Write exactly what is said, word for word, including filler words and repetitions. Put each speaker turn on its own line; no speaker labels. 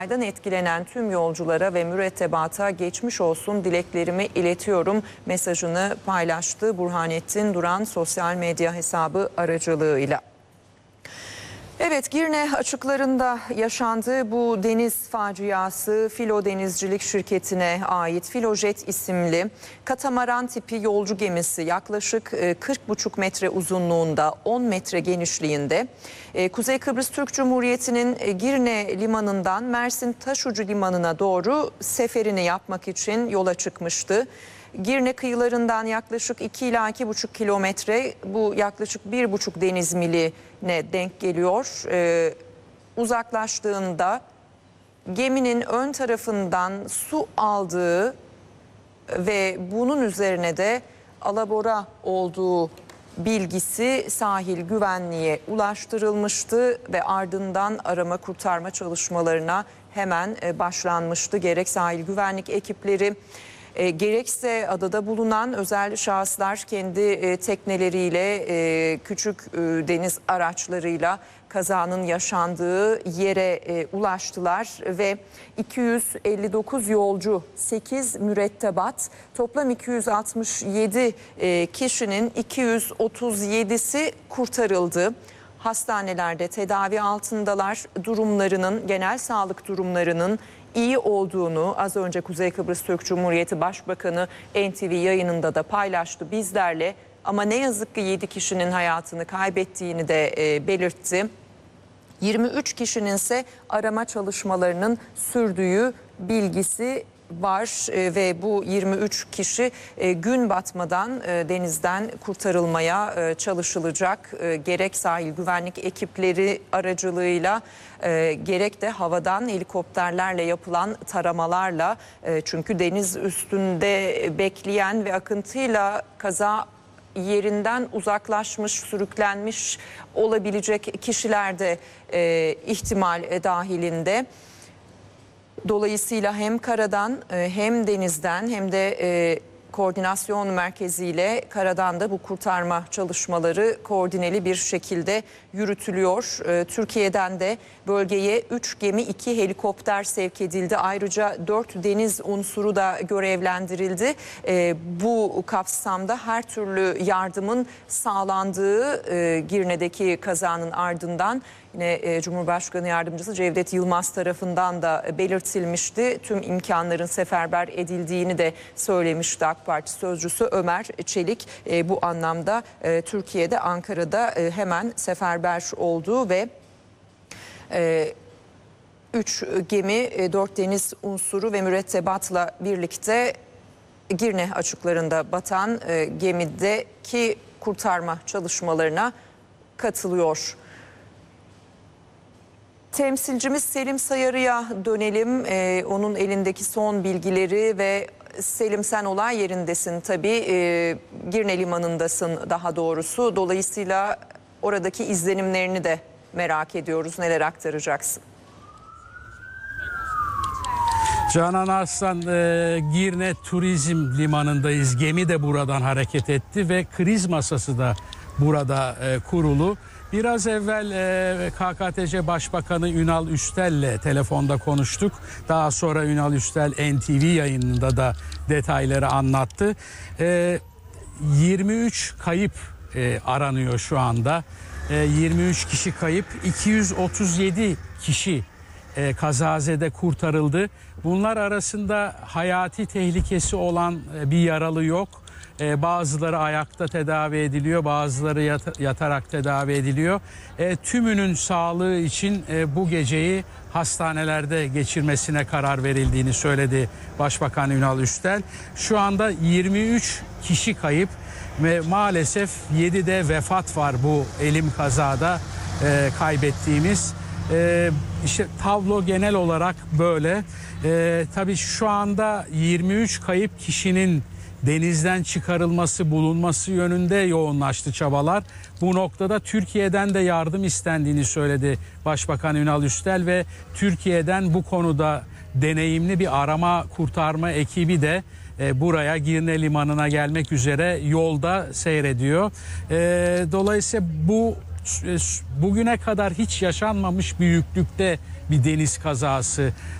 etkilenen tüm yolculara ve mürettebata geçmiş olsun dileklerimi iletiyorum mesajını paylaştı Burhanettin Duran sosyal medya hesabı aracılığıyla. Evet, Girne açıklarında yaşandığı bu deniz faciası Filo Denizcilik Şirketi'ne ait Filojet isimli katamaran tipi yolcu gemisi yaklaşık kırk buçuk metre uzunluğunda on metre genişliğinde Kuzey Kıbrıs Türk Cumhuriyeti'nin Girne limanından Mersin Taşucu limanına doğru seferini yapmak için yola çıkmıştı. Girne kıyılarından yaklaşık iki ila iki buçuk kilometre, bu yaklaşık bir buçuk deniz miline denk geliyor. Ee, uzaklaştığında geminin ön tarafından su aldığı ve bunun üzerine de alabora olduğu bilgisi sahil güvenliğe ulaştırılmıştı ve ardından arama kurtarma çalışmalarına hemen başlanmıştı. Gerek sahil güvenlik ekipleri, E, gerekse adada bulunan özel şahıslar kendi e, tekneleriyle, e, küçük e, deniz araçlarıyla kazanın yaşandığı yere e, ulaştılar ve iki yüz elli dokuz yolcu, sekiz mürettebat, toplam iki yüz altmış yedi e, kişinin iki yüz otuz yedisi kurtarıldı. Hastanelerde tedavi altındalar, durumlarının, genel sağlık durumlarının iyi olduğunu az önce Kuzey Kıbrıs Türk Cumhuriyeti Başbakanı N T V yayınında da paylaştı bizlerle. Ama ne yazık ki yedi kişinin hayatını kaybettiğini de e, belirtti. yirmi üç kişinin ise arama çalışmalarının sürdüğü bilgisi var e, ve bu yirmi üç kişi e, gün batmadan e, denizden kurtarılmaya e, çalışılacak. E, gerek sahil güvenlik ekipleri aracılığıyla e, gerek de havadan helikopterlerle yapılan taramalarla, e, çünkü deniz üstünde bekleyen ve akıntıyla kaza yerinden uzaklaşmış, sürüklenmiş olabilecek kişiler de e, ihtimal dahilinde. Dolayısıyla hem karadan hem denizden hem de e, koordinasyon merkeziyle karadan da bu kurtarma çalışmaları koordineli bir şekilde yürütülüyor. E, Türkiye'den de bölgeye üç gemi, iki helikopter sevk edildi. Ayrıca dört deniz unsuru da görevlendirildi. E, bu kapsamda her türlü yardımın sağlandığı e, Girne'deki kazanın ardından yine e, Cumhurbaşkanı Yardımcısı Cevdet Yılmaz tarafından da belirtilmişti. Tüm imkanların seferber edildiğini de söylemişti AK Parti sözcüsü Ömer Çelik. E, bu anlamda e, Türkiye'de, Ankara'da e, hemen seferber oldu ve e, üç gemi, e, dört deniz unsuru ve mürettebatla birlikte Girne açıklarında batan e, gemideki kurtarma çalışmalarına katılıyor. Temsilcimiz Selim Sayarı'ya dönelim. Ee, onun elindeki son bilgileri ve Selim, sen olay yerindesin tabii. Ee, Girne Limanı'ndasın daha doğrusu. Dolayısıyla oradaki izlenimlerini de merak ediyoruz. Neler aktaracaksın?
Canan Arslan, e, Girne Turizm Limanı'ndayız. Gemi de buradan hareket etti ve kriz masası da burada e, kurulu. Biraz evvel e, K K T C Başbakanı Ünal Üstel'le telefonda konuştuk. Daha sonra Ünal Üstel N T V yayınında da detayları anlattı. E, yirmi üç kayıp e, aranıyor şu anda. E, yirmi üç kişi kayıp, iki yüz otuz yedi kişi e, kazazede kurtarıldı. Bunlar arasında hayati tehlikesi olan e, bir yaralı yok. Ee, bazıları ayakta tedavi ediliyor, bazıları yat yatarak tedavi ediliyor. E, tümünün sağlığı için e, bu geceyi hastanelerde geçirmesine karar verildiğini söyledi Başbakan Ünal Üstel. Şu anda yirmi üç kişi kayıp ve maalesef yedi de vefat var bu elim kazada e, kaybettiğimiz. E, işte tablo genel olarak böyle. E, tabii şu anda yirmi üç kayıp kişinin denizden çıkarılması, bulunması yönünde yoğunlaştı çabalar. Bu noktada Türkiye'den de yardım istendiğini söyledi Başbakan Ünal Üstel ve Türkiye'den bu konuda deneyimli bir arama kurtarma ekibi de e, buraya Girne Limanı'na gelmek üzere yolda seyrediyor. E, dolayısıyla bu bugüne kadar hiç yaşanmamış büyüklükte bir deniz kazası